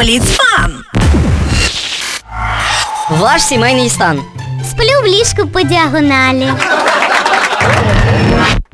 Бліц-фан! Ваш сімейний стан. Сплю в ліжку по діагоналі.